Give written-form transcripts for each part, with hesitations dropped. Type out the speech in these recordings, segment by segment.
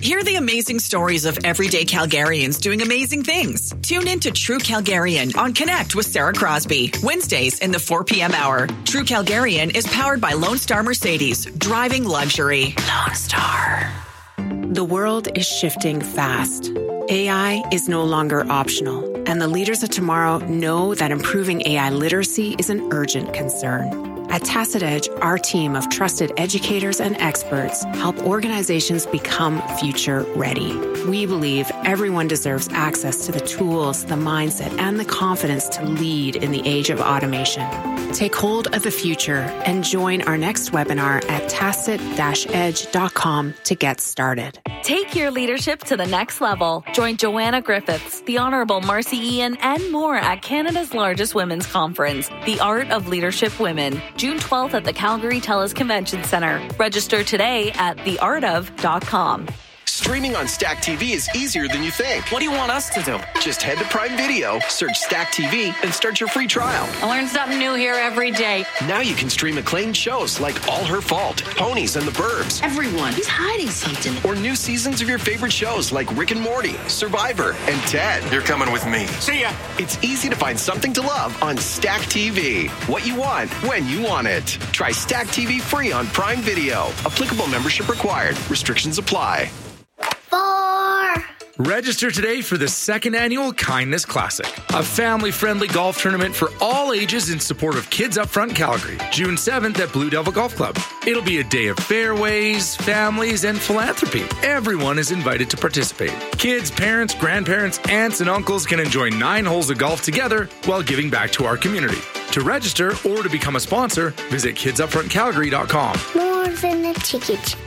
Hear the amazing stories of everyday Calgarians doing amazing things. Tune in to True Calgarian on Connect with Sarah Crosby, Wednesdays in the 4 p.m. hour. True Calgarian is powered by Lone Star Mercedes, driving luxury. Lone Star. The world is shifting fast. AI is no longer optional, and the leaders of tomorrow know that improving AI literacy is an urgent concern. At Tacit Edge, our team of trusted educators and experts help organizations become future ready. We believe everyone deserves access to the tools, the mindset, and the confidence to lead in the age of automation. Take hold of the future and join our next webinar at tacit-edge.com to get started. Take your leadership to the next level. Join Joanna Griffiths, the Honourable Marcy Ian, and more at Canada's largest women's conference, The Art of Leadership Women, June 12th at the Calgary TELUS Convention Centre. Register today at theartof.com. Streaming on Stack TV is easier than you think. What do you want us to do? Just head to Prime Video, search Stack TV, and start your free trial. I learn something new here every day. Now you can stream acclaimed shows like All Her Fault, Ponies, and the Burbs. Everyone, he's hiding something. Or new seasons of your favorite shows like Rick and Morty, Survivor, and Ted. You're coming with me. See ya. It's easy to find something to love on Stack TV. What you want, when you want it. Try Stack TV free on Prime Video. Applicable membership required. Restrictions apply. 4. Register today for the second annual Kindness Classic, a family-friendly golf tournament for all ages in support of Kids Up Front Calgary, June 7th at Blue Devil Golf Club. It'll be a day of fairways, families, and philanthropy. Everyone is invited to participate. Kids, parents, grandparents, aunts, and uncles can enjoy 9 holes of golf together while giving back to our community. To register or to become a sponsor, visit kidsupfrontcalgary.com. More than a ticket.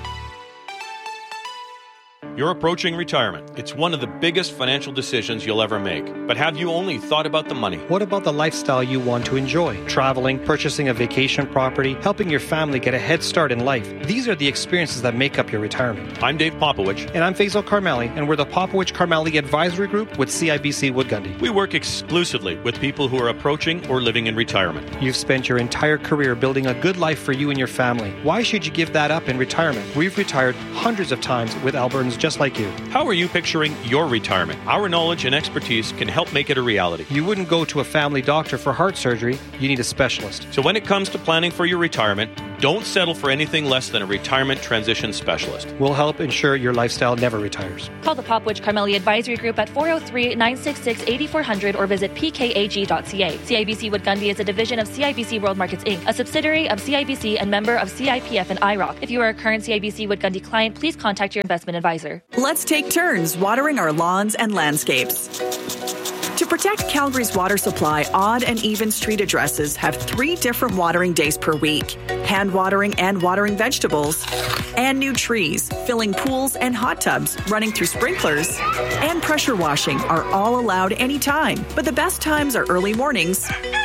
You're approaching retirement. It's one of the biggest financial decisions you'll ever make. But have you only thought about the money? What about the lifestyle you want to enjoy? Traveling, purchasing a vacation property, helping your family get a head start in life. These are the experiences that make up your retirement. I'm Dave Popowich. And I'm Faisal Karmali, and we're the Popowich Karmali Advisory Group with CIBC Wood Gundy. We work exclusively with people who are approaching or living in retirement. You've spent your entire career building a good life for you and your family. Why should you give that up in retirement? We've retired hundreds of times with Albertans just like you. How are you picturing your retirement? Our knowledge and expertise can help make it a reality. You wouldn't go to a family doctor for heart surgery. You need a specialist. So when it comes to planning for your retirement, don't settle for anything less than a retirement transition specialist. We'll help ensure your lifestyle never retires. Call the Popowich Karmali Advisory Group at 403-966-8400 or visit pkag.ca. CIBC Wood Gundy is a division of CIBC World Markets Inc., a subsidiary of CIBC and member of CIPF and IROC. If you are a current CIBC Wood Gundy client, please contact your investment advisor. Let's take turns watering our lawns and landscapes. To protect Calgary's water supply, odd and even street addresses have 3 different watering days per week. Hand watering and watering vegetables, and new trees, filling pools and hot tubs, running through sprinklers, and pressure washing are all allowed anytime. But the best times are early mornings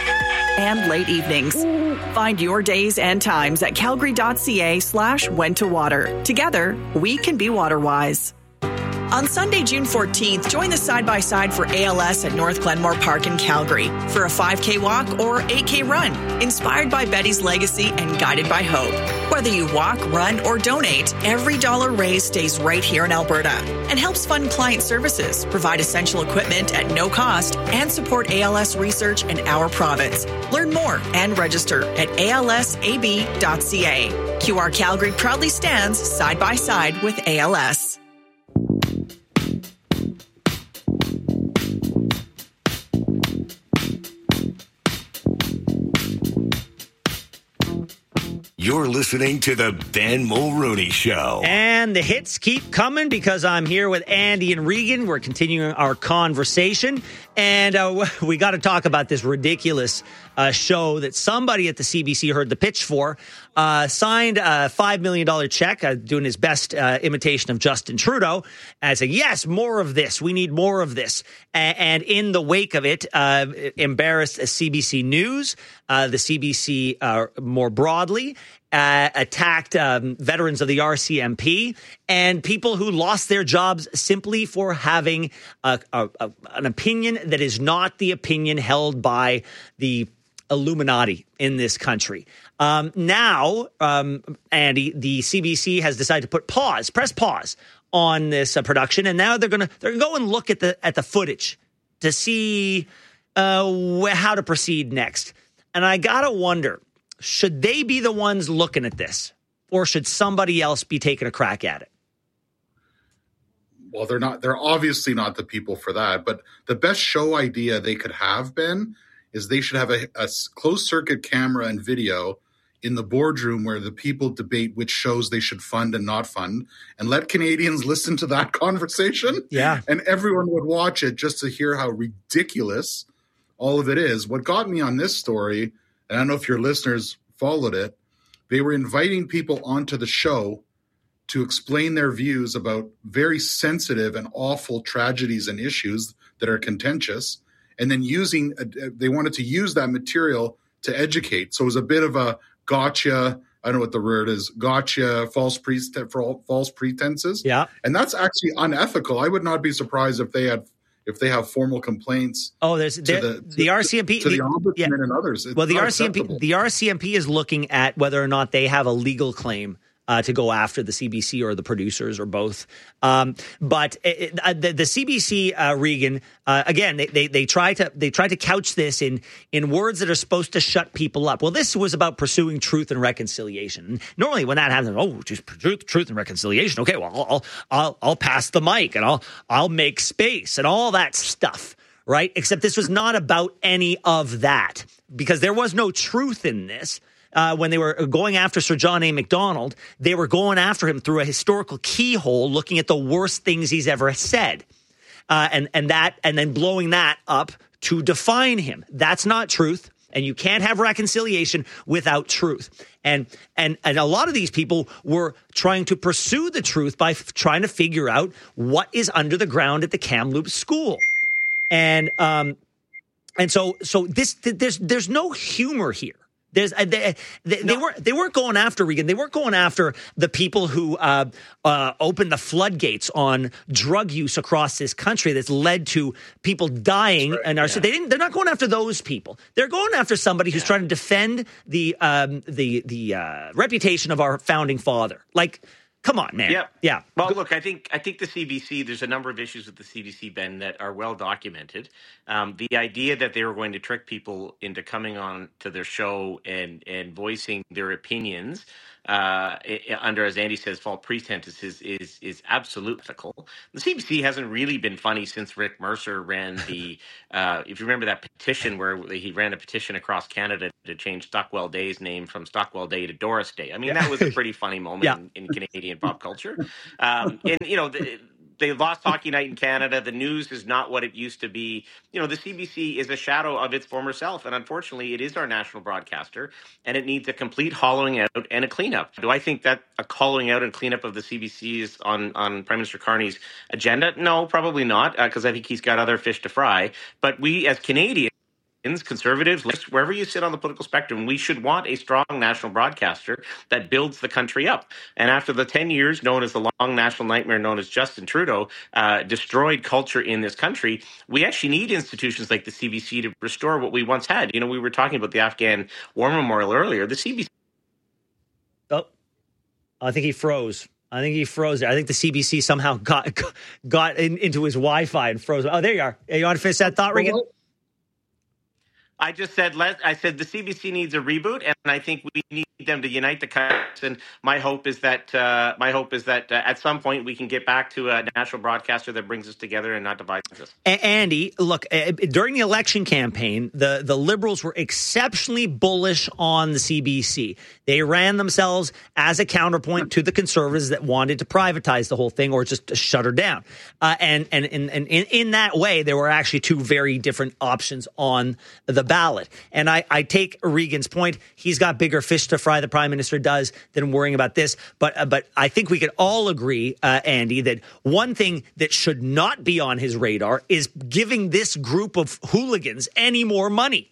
and late evenings. Find your days and times at calgary.ca/when to water. Together, we can be water-wise. On Sunday, June 14th, join the side-by-side for ALS at North Glenmore Park in Calgary for a 5K walk or 8K run, inspired by Betty's legacy and guided by hope. Whether you walk, run, or donate, every dollar raised stays right here in Alberta and helps fund client services, provide essential equipment at no cost, and support ALS research in our province. Learn more and register at alsab.ca. QR Calgary proudly stands side by side with ALS. You're listening to the Ben Mulrooney Show. And the hits keep coming because I'm here with Andy and Regan. We're continuing our conversation. And we got to talk about this ridiculous show that somebody at the CBC heard the pitch for, signed a $5 million check, doing his best imitation of Justin Trudeau, and saying, yes, more of this. We need more of this. And in the wake of it, embarrassed CBC News, the CBC more broadly, attacked veterans of the RCMP and people who lost their jobs simply for having an opinion that is not the opinion held by the Illuminati in this country. Now, Andy, the CBC has decided to press pause on this production, and now they're gonna go and look at the footage to see how to proceed next. And I gotta wonder, should they be the ones looking at this, or should somebody else be taking a crack at it? Well, they're not. They're obviously not the people for that. But the best show idea they could have been is they should have a closed circuit camera and video in the boardroom where the people debate which shows they should fund and not fund, and let Canadians listen to that conversation. Yeah, and everyone would watch it just to hear how ridiculous all of it is. What got me on this story, and I don't know if your listeners followed it, they were inviting people onto the show to explain their views about very sensitive and awful tragedies and issues that are contentious, and then they wanted to use that material to educate. So it was a bit of a gotcha, I don't know what the word is, gotcha, false pretenses. Yeah. And that's actually unethical. I would not be surprised if they have formal complaints. Oh, the RCMP, to the ombudsman and others. Well, the RCMP is looking at whether or not they have a legal claim to go after the CBC or the producers or both. But the CBC, Regan, again, they try to couch this in words that are supposed to shut people up. Well, this was about pursuing truth and reconciliation. And normally, when that happens, just truth and reconciliation. Okay, well, I'll pass the mic and I'll make space and all that stuff. Right? Except this was not about any of that, because there was no truth in this. When they were going after Sir John A. Macdonald, they were going after him through a historical keyhole, looking at the worst things he's ever said, and then blowing that up to define him. That's not truth, and you can't have reconciliation without truth. And a lot of these people were trying to pursue the truth by trying to figure out what is under the ground at the Kamloops school, and so there's no humor here. They weren't going after Regan. They weren't going after the people who opened the floodgates on drug use across this country that's led to people dying. Right, and they're not going after those people. They're going after somebody who's trying to defend the reputation of our founding father. Like, come on, man. Yeah. Well, look, I think the CBC, there's a number of issues with the CBC, Ben, that are well documented. The idea that they were going to trick people into coming on to their show and voicing their opinions under, as Andy says, false pretenses is absolutely ethical. The CBC hasn't really been funny since Rick Mercer ran the, if you remember that petition where he ran a petition across Canada to change Stockwell Day's name from Stockwell Day to Doris Day. I mean, that was a pretty funny moment in Canadian pop culture. And, they lost Hockey Night in Canada. The news is not what it used to be. The CBC is a shadow of its former self. And unfortunately, it is our national broadcaster, and it needs a complete hollowing out and a cleanup. Do I think that a hollowing out and cleanup of the CBC is on Prime Minister Carney's agenda? No, probably not, because I think he's got other fish to fry. But we as Canadians, conservatives, wherever you sit on the political spectrum, we should want a strong national broadcaster that builds the country up. And after the 10 years known as the long national nightmare known as Justin Trudeau destroyed culture in this country, we actually need institutions like the CBC to restore what we once had. We were talking about the Afghan War Memorial earlier. The CBC... Oh, I think he froze. I think the CBC somehow got into his Wi-Fi and froze. Oh, there you are. You want to finish that thought, Regan? I just said, the CBC needs a reboot, and I think we need them to unite the country. And my hope is that at some point we can get back to a national broadcaster that brings us together and not divides us. Andy, look, during the election campaign, the Liberals were exceptionally bullish on the CBC. They ran themselves as a counterpoint to the Conservatives that wanted to privatize the whole thing or just to shut her down. And in that way, there were actually two very different options on the ballot. And I take Regan's point. He's got bigger fish to fry, the Prime Minister does, than worrying about this. But I think we can all agree, Andy, that one thing that should not be on his radar is giving this group of hooligans any more money.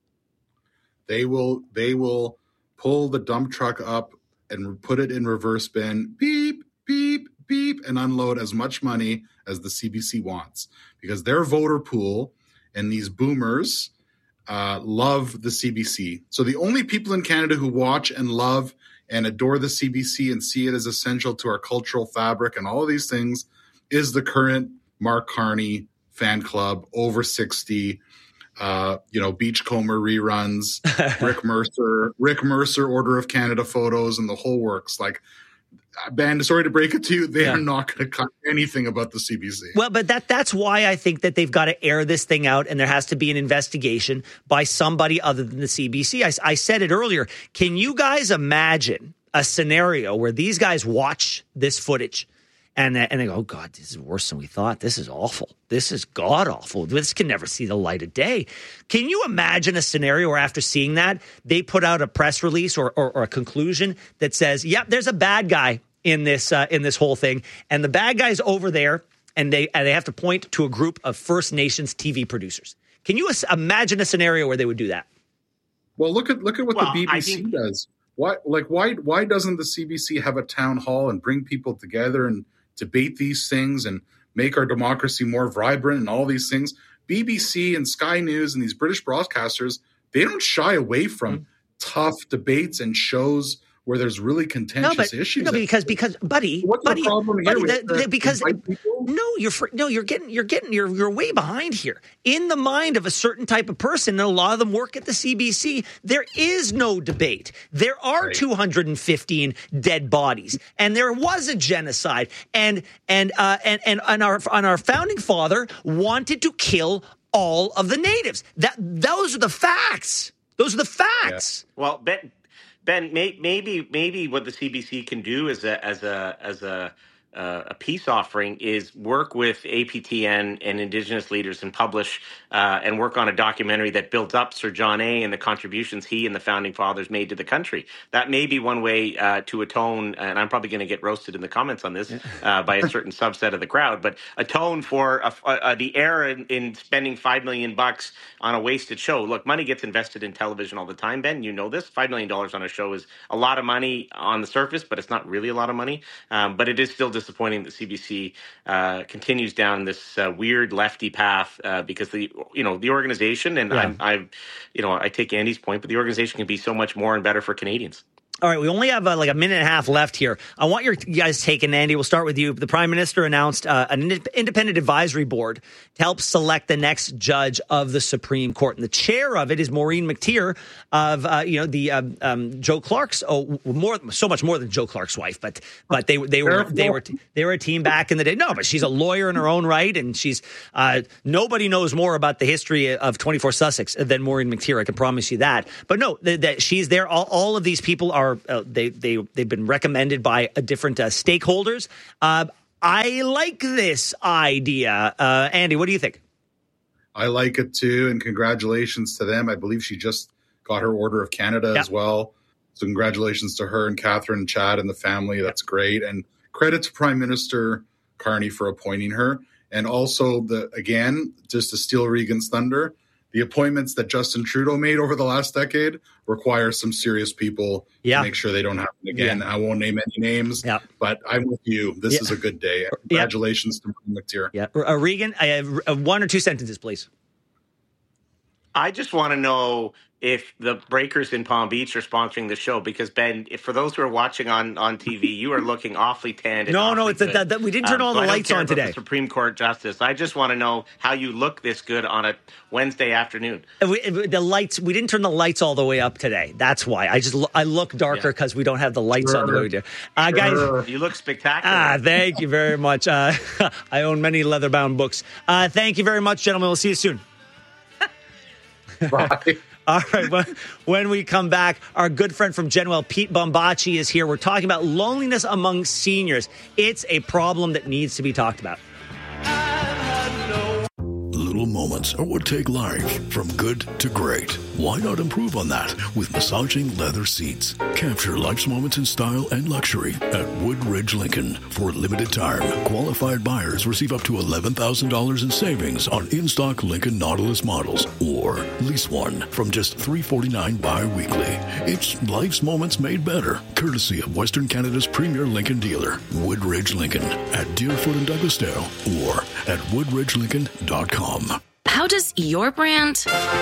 They will pull the dump truck up and put it in reverse bin, beep, beep, beep, and unload as much money as the CBC wants, because their voter pool and these boomers love the CBC. So the only people in Canada who watch and love and adore the CBC and see it as essential to our cultural fabric and all of these things is the current Mark Carney fan club, over 60, Beachcomber reruns, Rick Mercer Order of Canada photos, and the whole works. Like, Ben, sorry to break it to you, they are not going to cut anything about the CBC. Well, but that's why I think that they've got to air this thing out, and there has to be an investigation by somebody other than the CBC. I said it earlier. Can you guys imagine a scenario where these guys watch this footage and they go, oh, God, this is worse than we thought. This is awful. This is god-awful. This can never see the light of day. Can you imagine a scenario where after seeing that, they put out a press release or a conclusion that says, yep, there's a bad guy in this whole thing, and the bad guy's over there, and they have to point to a group of First Nations TV producers. Can you imagine a scenario where they would do that? Well, look at what the BBC does. Why doesn't the CBC have a town hall and bring people together and debate these things and make our democracy more vibrant and all these things? BBC and Sky News and these British broadcasters, they don't shy away from tough debaets and shows where there's really contentious issues. No, because buddy, what's the problem here? You're way behind here. In the mind of a certain type of person, and a lot of them work at the CBC, there is no debate. There are 215 dead bodies, and there was a genocide, and our founding father wanted to kill all of the natives. Those are the facts. Those are the facts. Yeah. Well, Ben, maybe what the CBC can do as a peace offering is work with APTN and Indigenous leaders and publish and work on a documentary that builds up Sir John A. and the contributions he and the founding fathers made to the country. That may be one way to atone, and I'm probably going to get roasted in the comments on this by a certain subset of the crowd, but atone for the error in spending $5 million on a wasted show. Look, money gets invested in television all the time, Ben. You know this. $5 million on a show is a lot of money on the surface, but it's not really a lot of money. But it is still disappointing that CBC continues down this weird lefty path because the organization, and I take Andy's point, but the organization can be so much more and better for Canadians. All right, we only have a minute and a half left here. I want your guys' take, and Andy, we'll start with you. The Prime Minister announced an independent advisory board to help select the next judge of the Supreme Court. And the chair of it is Maureen McTeer of Joe Clark's. So much more than Joe Clark's wife, but they were a team back in the day. No, but she's a lawyer in her own right, and she's nobody knows more about the history of 24 Sussex than Maureen McTeer. I can promise you that. But no, that she's there. All of these people are. They've been recommended by different stakeholders. I like this idea. Andy, what do you think? I like it too, and congratulations to them. I believe she just got her Order of Canada as well. So congratulations to her and Catherine and Chad and the family. That's great. And credit to Prime Minister Carney for appointing her. And also, just to steal Regan's thunder, the appointments that Justin Trudeau made over the last decade require some serious people to make sure they don't happen again. Yeah. I won't name any names, but I'm with you. This is a good day. Congratulations to McTeer. Yeah. Regan, I have 1 or 2 sentences, please. I just want to know if the Breakers in Palm Beach are sponsoring the show, because Ben, for those who are watching on TV, you are looking awfully tanned. We didn't turn all the lights on today. The Supreme Court Justice. I just want to know how you look this good on a Wednesday afternoon. We didn't turn the lights all the way up today. That's why I look darker because we don't have the lights on the way we do. Guys, you look spectacular. Thank you very much. I own many leather-bound books. Thank you very much, gentlemen. We'll see you soon. Bye. All right, when we come back, our good friend from Genwell, Pete Bombaci, is here. We're talking about loneliness among seniors. It's a problem that needs to be talked about. Little moments are what take life from good to great. Why not improve on that with massaging leather seats? Capture life's moments in style and luxury at Woodridge Lincoln. For a limited time, qualified buyers receive up to $11,000 in savings on in-stock Lincoln Nautilus models, or lease one from just $349 bi-weekly. It's life's moments made better, courtesy of Western Canada's premier Lincoln dealer, Woodridge Lincoln, at Deerfoot and Douglasdale, or at woodridgelincoln.com. How does your brand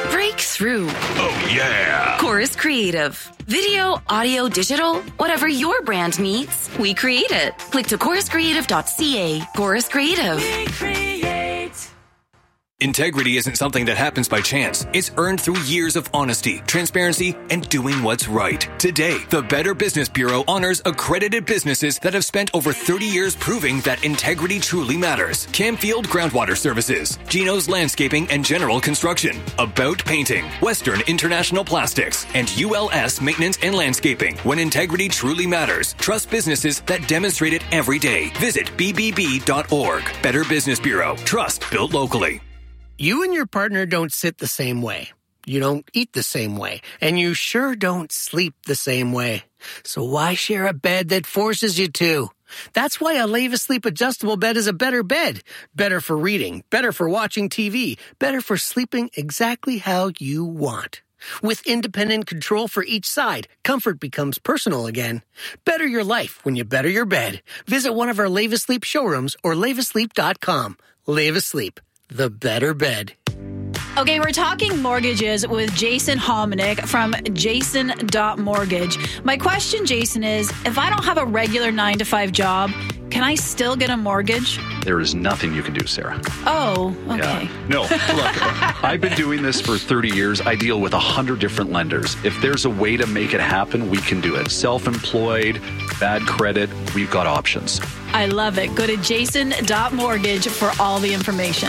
Break through. Oh, yeah. Chorus Creative. Video, audio, digital, whatever your brand needs, we create it. Click to choruscreative.ca. Chorus Creative. We create. Integrity isn't something that happens by chance. It's earned through years of honesty, transparency, and doing what's right. Today, the Better Business Bureau honors accredited businesses that have spent over 30 years proving that integrity truly matters. Camfield Groundwater Services, Gino's Landscaping and General Construction, About Painting, Western International Plastics, and ULS Maintenance and Landscaping. When integrity truly matters, trust businesses that demonstrate it every day. Visit bbb.org. Better Business Bureau. Trust built locally. You and your partner don't sit the same way. You don't eat the same way. And you sure don't sleep the same way. So why share a bed that forces you to? That's why a Leva Sleep adjustable bed is a better bed. Better for reading, better for watching TV, better for sleeping exactly how you want. With independent control for each side, comfort becomes personal again. Better your life when you better your bed. Visit one of our Leva Sleep showrooms or levasleep.com. Leva Sleep. The better bed. Okay, we're talking mortgages with Jason Hominick from jason.mortgage. My question, Jason, is if I don't have a regular 9-to-5 job, can I still get a mortgage? There is nothing you can do, Sarah. Oh, okay. Yeah. No, look, I've been doing this for 30 years. I deal with 100 different lenders. If there's a way to make it happen, we can do it. Self-employed, bad credit, we've got options. I love it. Go to jason.mortgage for all the information.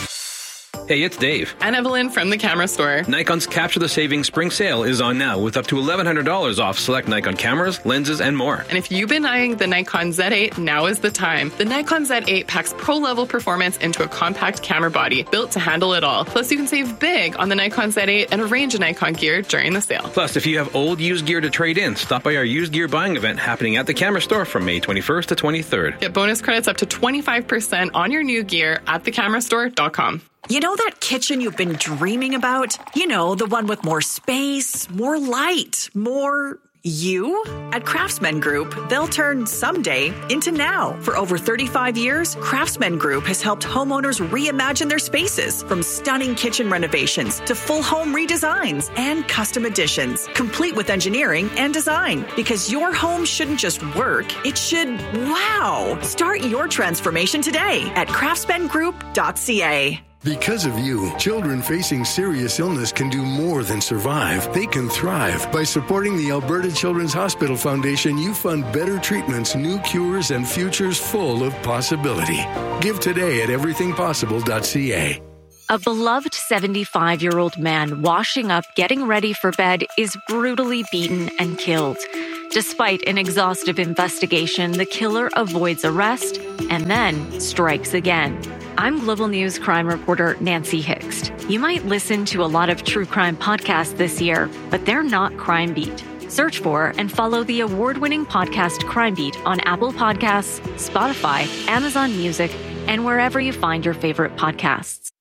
Hey, it's Dave. And Evelyn from the Camera Store. Nikon's Capture the Savings Spring Sale is on now with up to $1,100 off select Nikon cameras, lenses, and more. And if you've been eyeing the Nikon Z8, now is the time. The Nikon Z8 packs pro-level performance into a compact camera body built to handle it all. Plus, you can save big on the Nikon Z8 and a range of Nikon gear during the sale. Plus, if you have old used gear to trade in, stop by our used gear buying event happening at the Camera Store from May 21st to 23rd. Get bonus credits up to 25% on your new gear at thecamerastore.com. You know that kitchen you've been dreaming about? You know, the one with more space, more light, more you? At Craftsman Group, they'll turn someday into now. For over 35 years, Craftsman Group has helped homeowners reimagine their spaces, from stunning kitchen renovations to full home redesigns and custom additions, complete with engineering and design. Because your home shouldn't just work, it should wow. Start your transformation today at craftsmangroup.ca. Because of you, children facing serious illness can do more than survive. They can thrive. By supporting the Alberta Children's Hospital Foundation, you fund better treatments, new cures, and futures full of possibility. Give today at everythingpossible.ca. A beloved 75-year-old man washing up, getting ready for bed, is brutally beaten and killed. Despite an exhaustive investigation, the killer avoids arrest and then strikes again. I'm Global News crime reporter Nancy Hixt. You might listen to a lot of true crime podcasts this year, but they're not Crime Beat. Search for and follow the award-winning podcast Crime Beat on Apple Podcasts, Spotify, Amazon Music, and wherever you find your favorite podcasts.